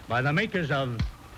by the makers of...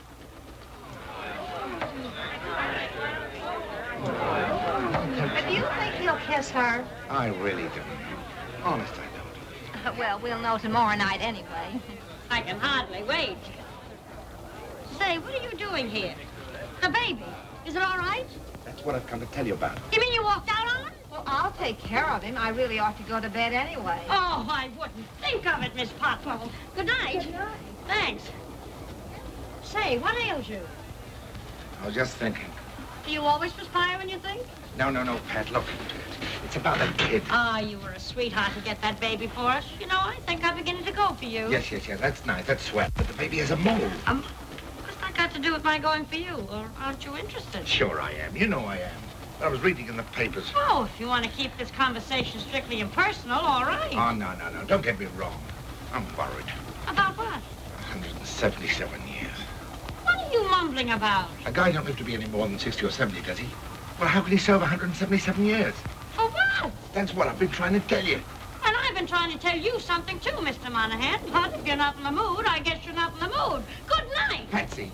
But do you think he'll kiss her? I really don't. Honest, I don't. Well, we'll know tomorrow night anyway. I can hardly wait. Say, what are you doing here? The baby. Is it all right? That's what I've come to tell you about. You mean you walked out on him? Well, I'll take care of him. I really ought to go to bed anyway. Oh, I wouldn't think of it, Miss Potwell. Good night. Good night. Thanks. Say, what ails you? I was just thinking. Do you always perspire when you think? No, Pat, look. It's about that kid. Ah, you were a sweetheart to get that baby for us. You know, I think I'm beginning to go for you. Yes, that's nice. That's swell. But the baby has a mole. What's that got to do with my going for you? Or aren't you interested? Sure I am. You know I am. I was reading in the papers. Oh, if you want to keep this conversation strictly impersonal, all right. Oh, no. Don't get me wrong. I'm worried. About what? 177 years. What are you mumbling about? A guy don't live to be any more than 60 or 70, does he? Well, how can he serve 177 years? For what? That's what I've been trying to tell you. And I've been trying to tell you something too, Mr. Monahan. But if you're not in the mood, I guess you're not in the mood. Good night. Patsy.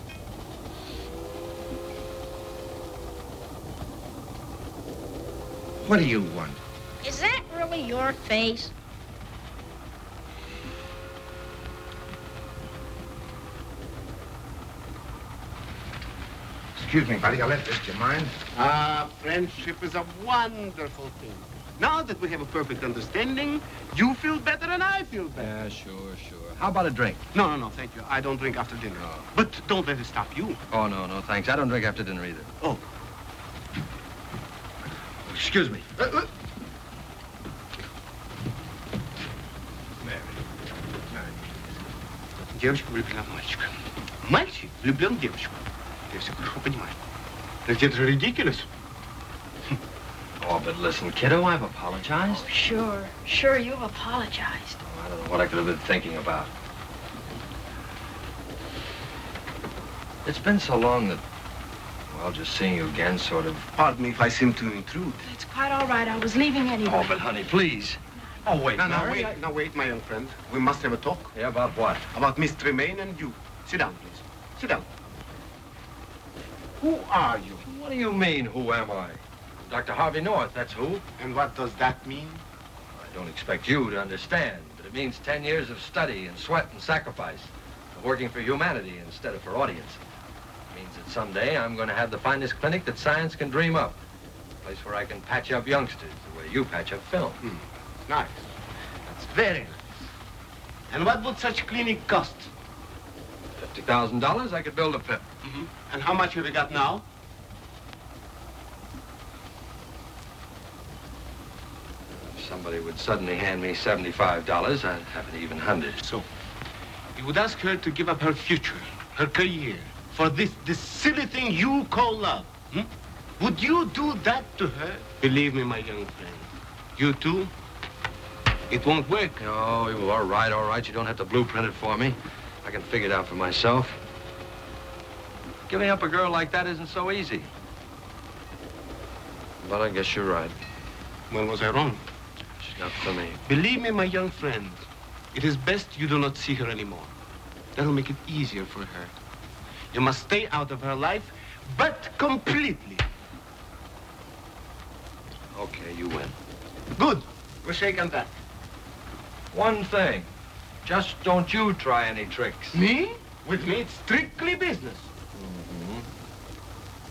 What do you want? Is that really your face? Excuse me, buddy. I left this. Do you mind? Friendship is a wonderful thing. Now that we have a perfect understanding, you feel better and I feel better. Yeah, sure. How about a drink? No, thank you. I don't drink after dinner. Oh. But don't let it stop you. Oh, no, thanks. I don't drink after dinner either. Oh. Excuse me. Девочка влюблена в мальчика. Мальчик влюблен в девочку. Ты все хорошо понимаешь. Но это же ridiculous. Oh, but listen, kiddo, I've apologized. Oh, sure, you've apologized. I don't know what I could have been thinking about. It's been so long that, well, just seeing you again sort of... Pardon me if I seem to intrude. It's quite all right. I was leaving anyway. Oh, but honey, please. Oh, wait, Mary. Now wait, my young friend. We must have a talk. Yeah, about what? About Miss Tremaine and you. Sit down, please. Sit down. Who are you? What do you mean, who am I? Dr. Harvey North, that's who. And what does that mean? I don't expect you to understand, but it means 10 years of study and sweat and sacrifice, of working for humanity instead of for audience. It means that someday I'm going to have the finest clinic that science can dream up. A place where I can patch up youngsters the way you patch up film. Nice. That's very nice. And what would such clinic cost? $50,000, I could build a pit. And how much have you got now? If somebody would suddenly hand me $75, I'd have an even 100. So, you would ask her to give up her future, her career, for this silly thing you call love. Would you do that to her? Believe me, my young friend. You too? It won't work. Oh, all right. You don't have to blueprint it for me. I can figure it out for myself. Giving up a girl like that isn't so easy. But I guess you're right. When was I wrong? She's not for me. Believe me, my young friend, it is best you do not see her anymore. That'll make it easier for her. You must stay out of her life, but completely. Okay, you win. Good. We'll shake on that. One thing. Just don't you try any tricks. Me? With me, it's strictly business.